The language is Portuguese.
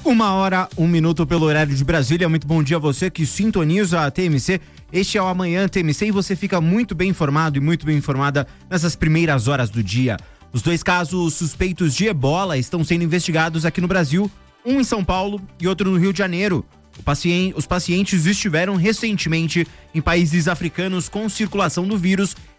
1h01 pelo horário de Brasília. Muito bom dia a você que sintoniza a TMC. Este é o Amanhã TMC e você fica muito bem informado e muito bem informada nessas primeiras horas do dia. Os 2 casos suspeitos de ebola estão sendo investigados aqui no Brasil, um em São Paulo e outro no Rio de Janeiro. Os pacientes estiveram recentemente em países africanos com circulação do vírus